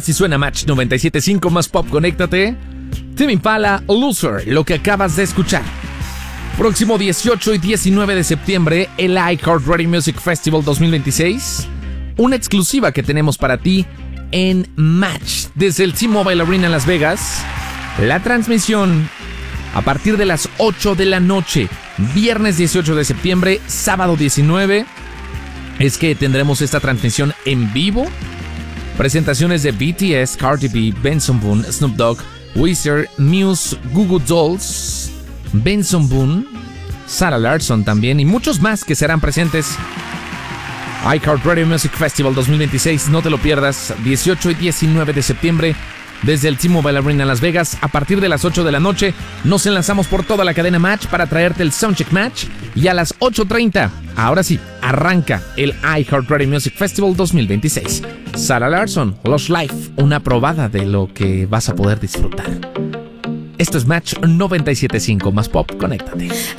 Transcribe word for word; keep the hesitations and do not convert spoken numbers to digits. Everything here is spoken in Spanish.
Así suena Match noventa y siete punto cinco más pop, conéctate. Tame Impala, Loser, lo que acabas de escuchar. Próximo dieciocho y diecinueve de septiembre, el iHeartRadio Music Festival dos mil veintiséis. Una exclusiva que tenemos para ti en Match desde el T-Mobile Arena en Las Vegas. La transmisión a partir de las ocho de la noche, viernes dieciocho de septiembre, sábado diecinueve. Es que tendremos esta transmisión en vivo. Presentaciones de B T S, Cardi B, Benson Boone, Snoop Dogg, Weezer, Muse, Goo Goo Dolls, Benson Boone, Sarah Larsson también y muchos más que serán presentes. iHeartRadio Music Festival dos mil veintiséis, no te lo pierdas, dieciocho y diecinueve de septiembre desde el T-Mobile Arena en Las Vegas. A partir de las ocho de la noche nos enlazamos por toda la cadena Match para traerte el Soundcheck Match y a las ocho treinta, ahora sí, arranca el iHeartRadio Music Festival dos mil veintiséis. Sarah Larsson, Lush Life, una probada de lo que vas a poder disfrutar. Esto es Match noventa y siete punto cinco más pop, conéctate.